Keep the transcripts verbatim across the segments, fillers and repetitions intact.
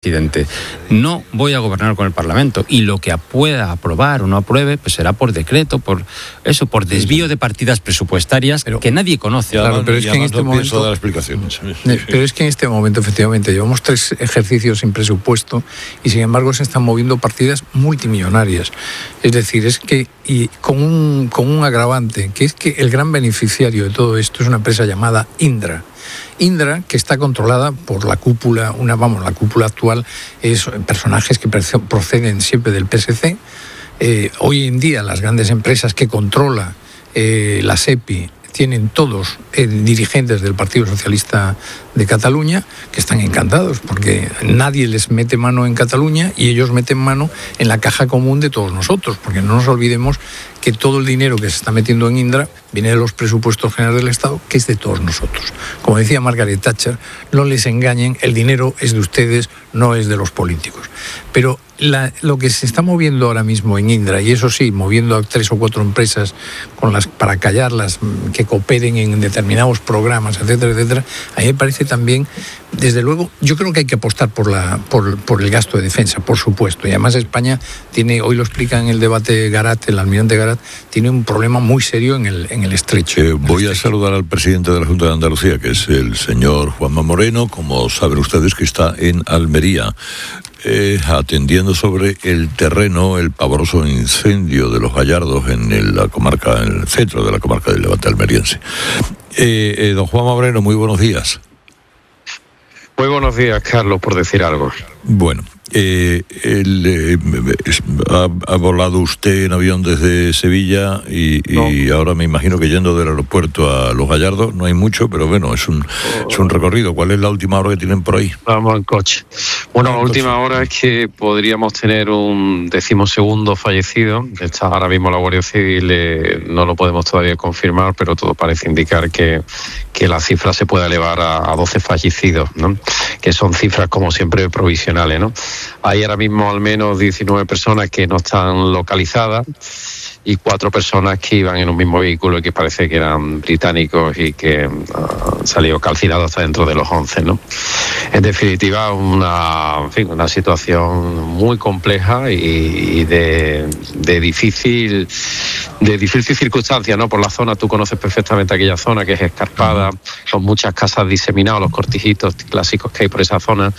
Presidente, no voy a gobernar con el Parlamento y lo que pueda aprobar o no apruebe pues será por decreto, por eso, por desvío de partidas presupuestarias pero, que nadie conoce. Claro, pero es que en este no momento dar explicaciones. Pero es que en este momento efectivamente llevamos tres ejercicios sin presupuesto y sin embargo se están moviendo partidas multimillonarias. Es decir, es que y con un con un agravante, que es que el gran beneficiario de todo esto es una empresa llamada Indra. Indra, que está controlada por la cúpula, una vamos, la cúpula actual es personajes que proceden siempre del P S C. Eh, hoy en día las grandes empresas que controla eh, la SEPI tienen todos eh, dirigentes del Partido Socialista de Cataluña que están encantados porque nadie les mete mano en Cataluña y ellos meten mano en la caja común de todos nosotros, porque no nos olvidemos que todo el dinero que se está metiendo en Indra viene de los presupuestos generales del Estado, que es de todos nosotros. Como decía Margaret Thatcher, no les engañen, el dinero es de ustedes, no es de los políticos. Pero la, lo que se está moviendo ahora mismo en Indra, y eso sí, moviendo a tres o cuatro empresas con las, para callarlas, que cooperen en determinados programas, etcétera, etcétera, a mí me parece también, desde luego, yo creo que hay que apostar por, la, por, por el gasto de defensa, por supuesto. Y además España tiene, hoy lo explica en el debate Garat, el almirante Garat, tiene un problema muy serio en el, en el estrecho. Eh, voy el estrecho. a saludar al presidente de la Junta de Andalucía, que es el señor Juanma Moreno, como saben ustedes que está en Almería, eh, atendiendo sobre el terreno, el pavoroso incendio de los Gallardos en el, la comarca, en el centro de la comarca del Levante almeriense. Eh, eh, don Juanma Moreno, muy buenos días. Muy buenos días, Carlos, por decir algo. Bueno, eh, el, eh, ha, ha volado usted en avión desde Sevilla y, no. y ahora me imagino que yendo del aeropuerto a Los Gallardos, no hay mucho, pero bueno, es un, oh. es un recorrido. ¿Cuál es la última hora que tienen por ahí? Vamos en coche. Bueno, la última hora es que podríamos tener un decimosegundo fallecido. Está ahora mismo la Guardia Civil, eh, no lo podemos todavía confirmar, pero todo parece indicar que, que la cifra se puede elevar a, a doce fallecidos, ¿no? Que son cifras como siempre provisionales, ¿no? Hay ahora mismo al menos diecinueve personas que no están localizadas y cuatro personas que iban en un mismo vehículo y que parece que eran británicos y que han uh, salido calcinados hasta dentro de los once, ¿no? En definitiva, una, en fin, una situación muy compleja y, y de, de difícil de difícil circunstancia, ¿no? Por la zona, tú conoces perfectamente aquella zona que es escarpada, con muchas casas diseminadas, los cortijitos clásicos que hay por esa zona,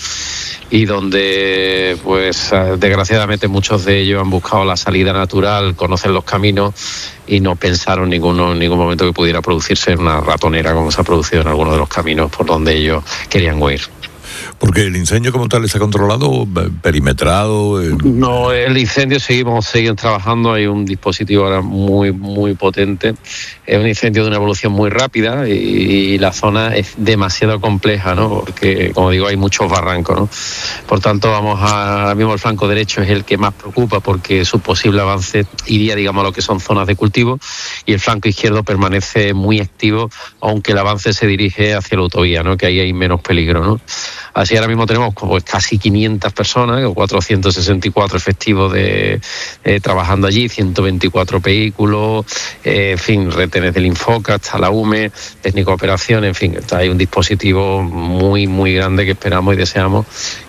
y donde, pues, desgraciadamente muchos de ellos han buscado la salida natural, conocen los caminos y no pensaron ninguno, en ningún momento que pudiera producirse una ratonera como se ha producido en algunos de los caminos por donde ellos querían huir. Porque el incendio como tal está controlado, perimetrado. Eh... No, el incendio seguimos, seguimos trabajando, hay un dispositivo ahora muy, muy potente. Es un incendio de una evolución muy rápida y, y la zona es demasiado compleja, ¿no? Porque, como digo, hay muchos barrancos, ¿no? Por tanto, vamos a, ahora mismo el flanco derecho es el que más preocupa porque su posible avance iría, digamos, a lo que son zonas de cultivo, y el flanco izquierdo permanece muy activo, aunque el avance se dirige hacia la autovía, ¿no? Que ahí hay menos peligro, ¿no? Así ahora mismo tenemos como casi quinientas personas, cuatrocientos sesenta y cuatro efectivos de, eh, trabajando allí, ciento veinticuatro vehículos, eh, en fin, retenes del Infoca, hasta la U M E, técnico de operación, en fin, está, hay un dispositivo muy, muy grande que esperamos y deseamos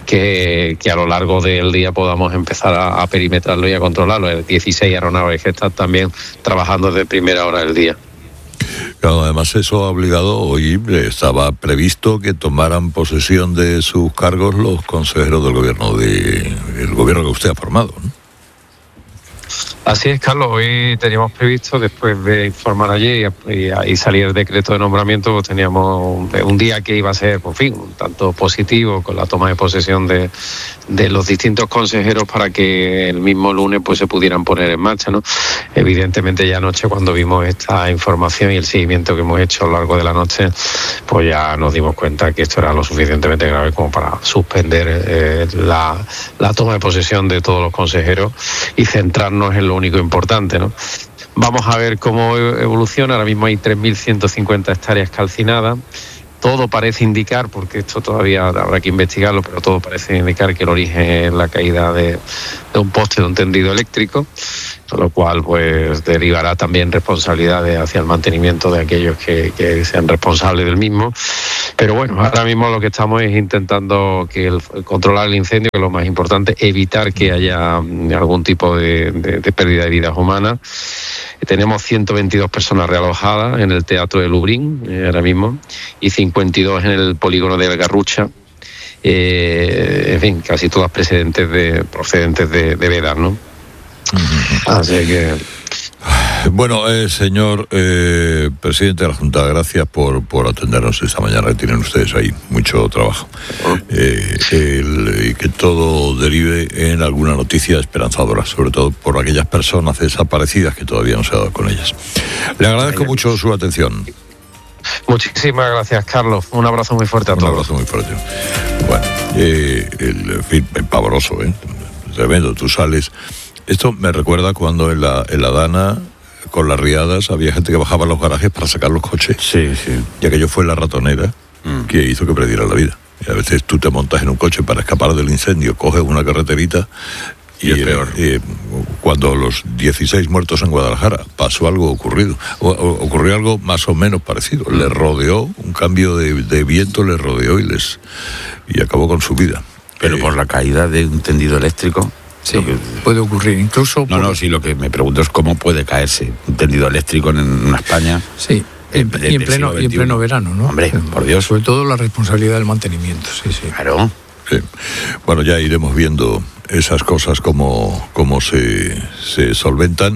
que, que a lo largo del día podamos empezar a, a perimetrarlo y a controlarlo. Hay dieciséis aeronaves que están también trabajando desde primera hora del día. Claro, además eso ha obligado, hoy estaba previsto que tomaran posesión de sus cargos los consejeros del gobierno de el gobierno que usted ha formado, ¿no? Así es, Carlos. Hoy teníamos previsto, después de informar allí y, y salir el decreto de nombramiento, pues teníamos un día que iba a ser, por fin, un tanto positivo con la toma de posesión de, de los distintos consejeros para que el mismo lunes pues se pudieran poner en marcha, ¿no? Evidentemente ya anoche, cuando vimos esta información y el seguimiento que hemos hecho a lo largo de la noche, pues ya nos dimos cuenta que esto era lo suficientemente grave como para suspender eh, la, la toma de posesión de todos los consejeros y centrarnos en lo único importante, ¿no? Vamos a ver cómo evoluciona. Ahora mismo hay tres mil ciento cincuenta hectáreas calcinadas. Todo parece indicar, porque esto todavía habrá que investigarlo, pero todo parece indicar que el origen es la caída de, de un poste de un tendido eléctrico. lo cual pues derivará también responsabilidades hacia el mantenimiento de aquellos que, que sean responsables del mismo. Pero bueno, ahora mismo lo que estamos es intentando que el, controlar el incendio, que es lo más importante, evitar que haya algún tipo de, de, de pérdida de vidas humanas. Tenemos ciento veintidós personas realojadas en el Teatro de Lublin eh, ahora mismo y cincuenta y dos en el polígono de Garrucha. Eh, en fin, casi todas procedentes de, procedentes de, de Vedar, ¿no? Así que... Bueno, eh, señor eh, presidente de la Junta, gracias por, por atendernos esta mañana. Tienen ustedes ahí mucho trabajo. Eh, el, y que todo derive en alguna noticia esperanzadora, sobre todo por aquellas personas desaparecidas que todavía no se ha dado con ellas. Le agradezco mucho su atención. Muchísimas gracias, Carlos. Un abrazo muy fuerte a todos. Un abrazo muy fuerte. Bueno, eh, el, en fin, pavoroso, ¿eh? Tremendo. Tú sales... Esto me recuerda cuando en la, en la Dana, con las riadas, había gente que bajaba a los garajes para sacar los coches. Sí, sí. Y aquello fue la ratonera mm. que hizo que perdiera la vida. Y a veces tú te montas en un coche para escapar del incendio, coges una carreterita y, y es peor. Eh, cuando los dieciséis muertos en Guadalajara pasó algo ocurrido, o, o, ocurrió algo más o menos parecido. Mm. Les rodeó, un cambio de, de viento les rodeó y les y acabó con su vida. Pero eh, por la caída de un tendido eléctrico... Sí, que, puede ocurrir, incluso... No, por... no, sí, lo que me pregunto es cómo puede caerse un tendido eléctrico en una España... Sí, en, de, y, en pleno, y en pleno verano, ¿no? Hombre, por Dios. Sobre todo la responsabilidad del mantenimiento, sí, sí. Claro. Sí. Bueno, ya iremos viendo esas cosas cómo, cómo se, se solventan.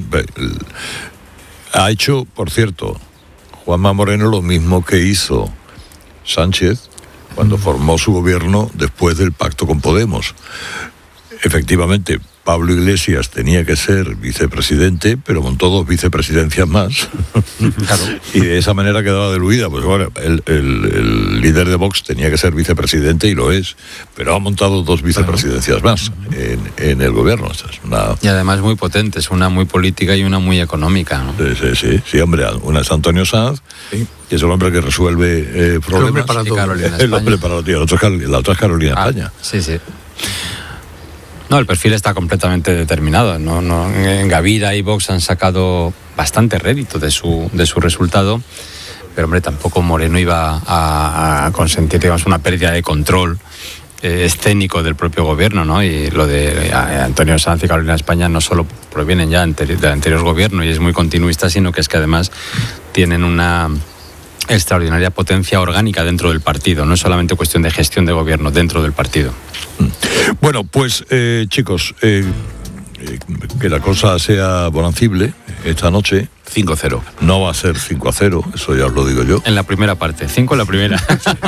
Ha hecho, por cierto, Juanma Moreno lo mismo que hizo Sánchez cuando mm. formó su gobierno después del pacto con Podemos. Efectivamente, Pablo Iglesias tenía que ser vicepresidente, pero montó dos vicepresidencias más. Claro. Y de esa manera quedaba diluida. Pues bueno, el, el, el líder de Vox tenía que ser vicepresidente y lo es, pero ha montado dos vicepresidencias más en, en el gobierno. Esta es una... Y además muy potentes, una muy política y una muy económica, ¿no? Sí, sí, sí, sí, hombre, una es Antonio Sanz, sí. que es el hombre que resuelve eh, problemas. El hombre para todo. Carolina el hombre para todo. La otra, la otra es Carolina ah, España. Sí, sí. No, el perfil está completamente determinado. No, no, en Gavira y Vox han sacado bastante rédito de su, de su resultado, pero hombre, tampoco Moreno iba a, a consentir, digamos, una pérdida de control eh, escénico del propio gobierno, ¿no? Y lo de eh, Antonio Sanz y Carolina España no solo provienen ya anteri- del anterior gobierno y es muy continuista, sino que es que además tienen una extraordinaria potencia orgánica dentro del partido. No es solamente cuestión de gestión de gobierno dentro del partido. Bueno, pues eh, chicos, eh, eh, que la cosa sea bonancible esta noche. cinco a cero. No va a ser cinco a cero, eso ya os lo digo yo. En la primera parte, cinco en la primera.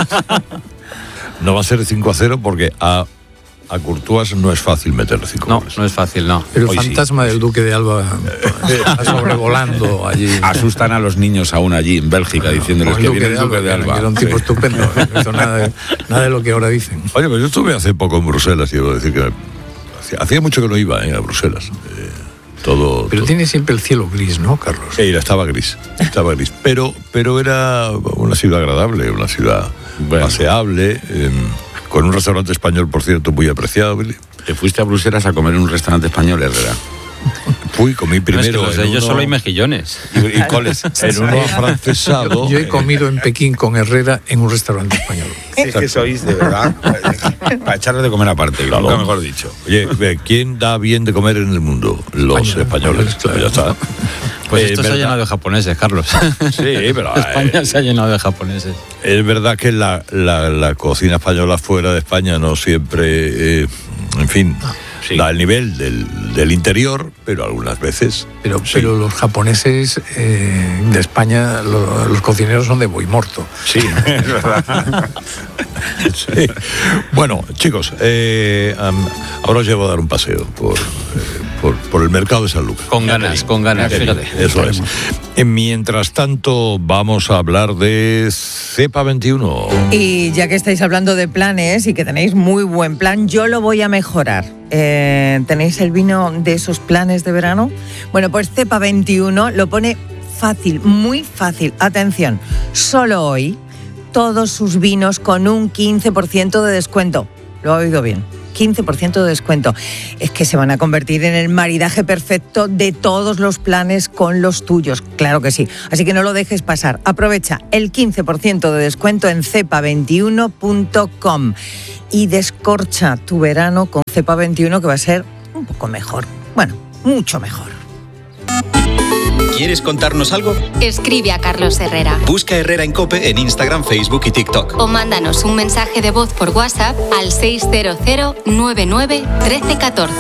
No va a ser cinco a cero porque a, a Courtois no es fácil meterle cinco No, goles. no es fácil, no. Pero el fantasma sí. del Duque de Alba está sobrevolando allí. Asustan a los niños aún allí en Bélgica diciéndoles que viene el Duque de Alba. Que era un tipo sí. estupendo, ¿eh? No hizo nada de, nada de lo que ahora dicen. Oye, pues yo estuve hace poco en Bruselas y debo decir que hacía, hacía mucho que no iba ¿eh? a Bruselas. Eh, todo. Pero todo. Tiene siempre el cielo gris, ¿no, Carlos? Sí, estaba gris, estaba gris. Pero, pero era una ciudad agradable, una ciudad bueno. paseable. Eh, con un restaurante español, por cierto, muy apreciable. ¿Te fuiste a Bruselas a comer en un restaurante español, Herrera? Fui, comí primero. No, es que los de ellos uno... solo hay mejillones. ¿Y, y coles? En uno afrancesado. Yo, yo he comido en Pekín con Herrera en un restaurante español. Sí, es que sois, de verdad, para echarle de comer aparte, claro. Nunca mejor dicho. Oye, ¿quién da bien de comer en el mundo? Los España, españoles. Claro. Ya está. Pues esto eh, se ha llenado de japoneses, Carlos. Sí, pero... España eh, se ha llenado de japoneses. Es verdad que la, la, la cocina española fuera de España no siempre, eh, en fin, sí. da el nivel del, del interior, pero algunas veces... Pero, sí. pero los japoneses eh, de España, lo, los cocineros son de boimorto. Sí, es verdad. Sí. Bueno, chicos, eh, um, ahora os llevo a dar un paseo por... Eh, Por, por el mercado de San Lucas. Con ganas, con ganas, fíjate. Eso es. Mientras tanto, vamos a hablar de Cepa veintiuno. Y ya que estáis hablando de planes y que tenéis muy buen plan, yo lo voy a mejorar. Eh, ¿Tenéis el vino de esos planes de verano? Bueno, pues Cepa veintiuno lo pone fácil, muy fácil. Atención, solo hoy, todos sus vinos con un quince por ciento de descuento. Lo ha oído bien. quince por ciento de descuento. Es que se van a convertir en el maridaje perfecto de todos los planes con los tuyos, claro que sí. Así que no lo dejes pasar. Aprovecha el quince por ciento de descuento en cepa veintiuno punto com y descorcha tu verano con cepa veintiuno, que va a ser un poco mejor. Bueno, mucho mejor. ¿Quieres contarnos algo? Escribe a Carlos Herrera. Busca Herrera en COPE en Instagram, Facebook y TikTok. O mándanos un mensaje de voz por WhatsApp al seis cero cero nueve nueve uno tres uno cuatro.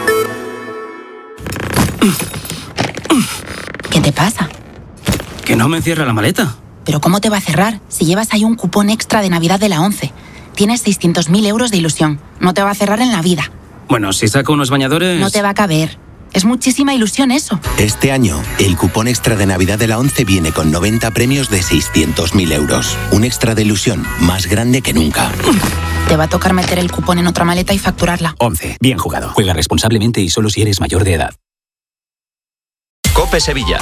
¿Qué te pasa? Que no me cierra la maleta. ¿Pero cómo te va a cerrar si llevas ahí un cupón extra de Navidad de la ONCE? Tienes seiscientos mil euros de ilusión. No te va a cerrar en la vida. Bueno, si saco unos bañadores... No te va a caber. Es muchísima ilusión eso. Este año, el cupón extra de Navidad de la ONCE viene con noventa premios de seiscientos mil euros. Un extra de ilusión más grande que nunca. Te va a tocar meter el cupón en otra maleta y facturarla. ONCE. Bien jugado. Juega responsablemente y solo si eres mayor de edad. COPE Sevilla.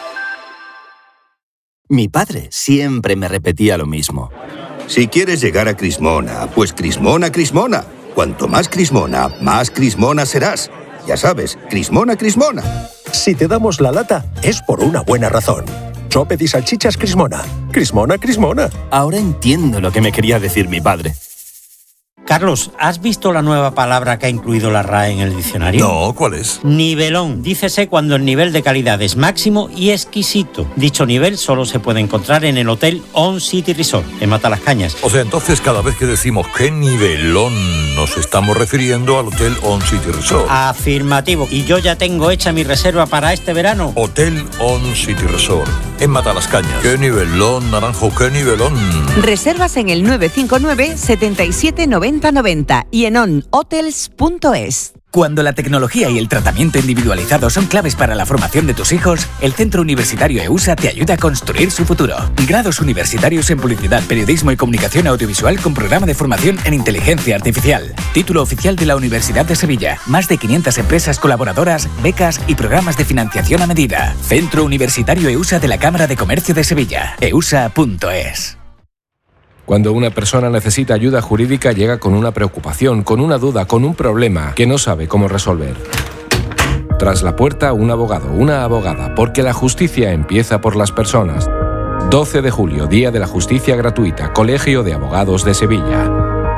Mi padre siempre me repetía lo mismo. Si quieres llegar a Crismona, pues Crismona, Crismona. Cuanto más Crismona, más Crismona serás. Ya sabes, Crismona, Crismona. Si te damos la lata, es por una buena razón. Chope y salchichas Crismona. Crismona, Crismona. Ahora entiendo lo que me quería decir mi padre. Carlos, ¿has visto la nueva palabra que ha incluido la R A E en el diccionario? No, ¿cuál es? Nivelón. Dícese cuando el nivel de calidad es máximo y exquisito. Dicho nivel solo se puede encontrar en el Hotel On City Resort, en Matalascañas. O sea, entonces cada vez que decimos qué nivelón, nos estamos refiriendo al Hotel On City Resort. Afirmativo. Y yo ya tengo hecha mi reserva para este verano. Hotel On City Resort, en Matalascañas. ¡Qué nivelón, Naranjo, qué nivelón! Reservas en el nueve cinco nueve, setenta y siete, noventa noventa y en on hotels punto es. Cuando la tecnología y el tratamiento individualizado son claves para la formación de tus hijos, el Centro Universitario E U S A te ayuda a construir su futuro. Grados universitarios en Publicidad, Periodismo y Comunicación Audiovisual con programa de formación en Inteligencia Artificial. Título oficial de la Universidad de Sevilla. Más de quinientas empresas colaboradoras, becas y programas de financiación a medida. Centro Universitario E U S A de la Cámara de Comercio de Sevilla. e u s a punto es. Cuando una persona necesita ayuda jurídica llega con una preocupación, con una duda, con un problema que no sabe cómo resolver. Tras la puerta, un abogado, una abogada, porque la justicia empieza por las personas. doce de julio, Día de la Justicia Gratuita, Colegio de Abogados de Sevilla.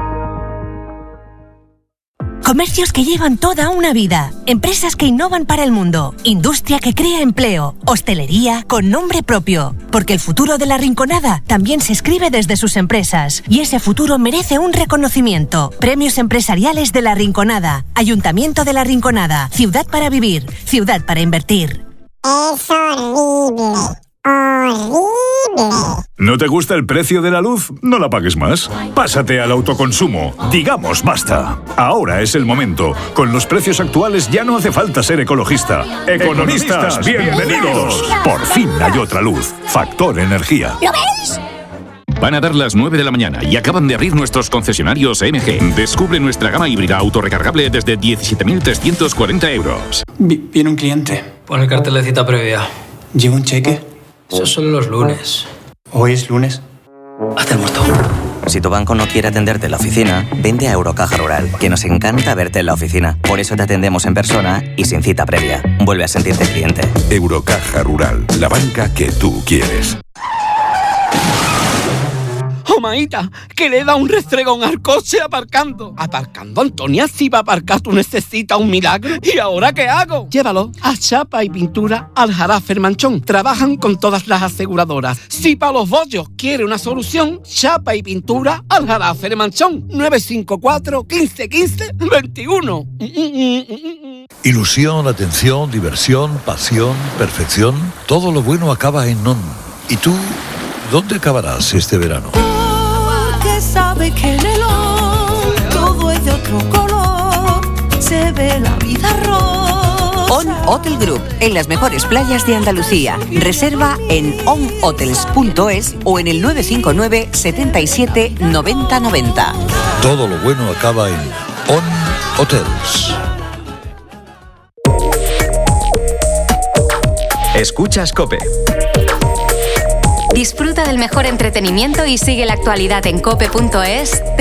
Comercios que llevan toda una vida, empresas que innovan para el mundo, industria que crea empleo, hostelería con nombre propio, porque el futuro de La Rinconada también se escribe desde sus empresas y ese futuro merece un reconocimiento. Premios empresariales de La Rinconada, Ayuntamiento de La Rinconada, Ciudad para vivir, Ciudad para invertir. Es horrible. Horrible. ¿No te gusta el precio de la luz? No la pagues más. Pásate al autoconsumo. Digamos basta. Ahora es el momento. Con los precios actuales ya no hace falta ser ecologista. Economistas, bienvenidos. Por fin hay otra luz. Factor Energía. ¿Lo veis? Van a dar las nueve de la mañana y acaban de abrir nuestros concesionarios M G. Descubre nuestra gama híbrida autorrecargable desde diecisiete mil trescientos cuarenta euros. Viene un cliente. Pon el cartel de cita previa. ¿Lleva un cheque? Eso son los lunes. ¿Hoy es lunes? Hazte el muerto. Si tu banco no quiere atenderte en la oficina, vente a Eurocaja Rural, que nos encanta verte en la oficina. Por eso te atendemos en persona y sin cita previa. Vuelve a sentirte cliente. Eurocaja Rural, la banca que tú quieres. ¡Oh, maíta! Que le da un restregón al coche aparcando. Aparcando, Antonia, si para aparcar tú necesitas un milagro. ¿Y ahora qué hago? Llévalo a Chapa y Pintura Aljarafe Manchón. Trabajan con todas las aseguradoras. Si para los bollos quiere una solución, Chapa y Pintura Aljarafe Manchón. nueve cinco cuatro, quince, quince, veintiuno. Ilusión, atención, diversión, pasión, perfección. Todo lo bueno acaba en Non. ¿Y tú dónde acabarás este verano? Porque sabe que en el On todo es de otro color, se ve la vida rosa. On Hotel Group, en las mejores playas de Andalucía. Reserva en on hotels punto es o en el nueve cinco nueve, setenta y siete, noventa noventa. Todo lo bueno acaba en On Hotels. Escuchas COPE. Disfruta del mejor entretenimiento y sigue la actualidad en cope punto es.